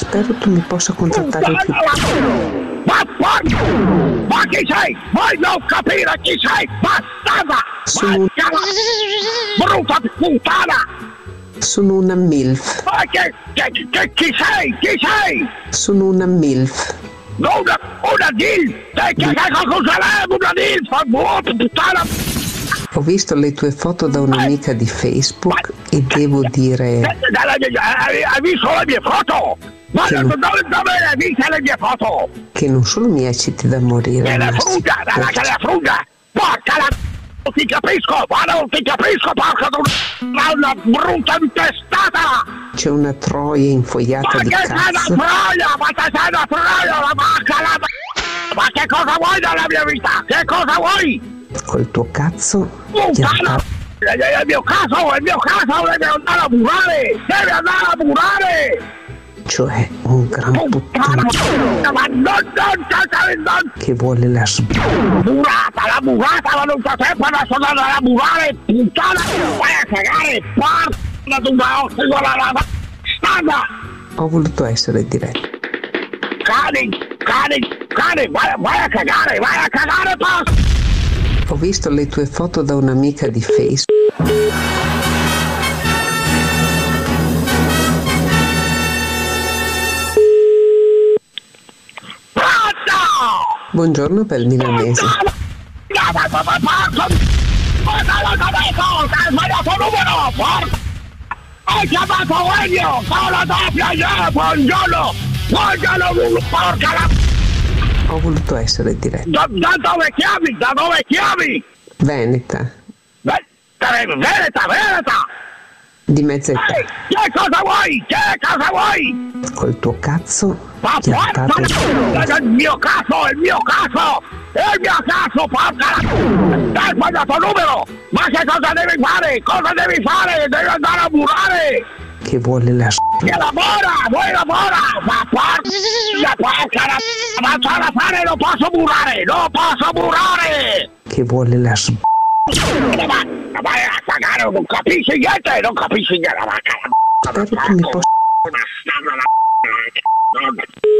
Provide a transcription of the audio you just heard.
Spero tu mi possa contattare più. Ma chi sei? Vuoi non capire chi sei? Bastarda! Sono Brutta puttana! Sono una MILF. Ma chi sei? Chi sei? Sono una MILF. Una DILF! Che cosa è una DILF? Brutta puttana! Ho visto le tue foto da un'amica di Facebook e devo dire... Hai visto le mie foto? Ma dove hai visto le mie foto? Che non solo mi ecciti da morire, Che ma le frugga, che le frugga! Porca la... Non ti capisco, ma non ti capisco, porca una brutta intestata! c'è una troia infogliata di cazzo. Ma che sei una troia, la vacca, la... Ma che cosa vuoi dalla mia vita? Che cosa vuoi? Col tuo cazzo? Puttana! È il mio caso, devi andare a burare! Cioè un gran puttano Ma non che vuole la la burata, ma non c'è tempo adesso da andare a burare, puttana! Vai a cagare, porca d'una ossa, la strada! Ho voluto essere diretto. Cani, vai a cagare, porca! Ho visto le tue foto da un'amica di Facebook. Buongiorno per il milanese. Hai sbagliato numero, porca! Hai chiamato Elio, sono doppia, buongiorno, porca la... Ho voluto essere diretto. Da dove chiami? Veneta. Veneta! Di mezza età. Che cosa vuoi? Col tuo cazzo Ma piantato. è il mio caso, porca la... Hai sbagliato numero! Ma che cosa devi fare? Devi andare a burare! Che vuole la Che vuoi lavora! Ma porca la... Ma c'ho da fare, non posso burare! che vuole la Ma vai a cagare, non capisci niente, Spero tu mi possa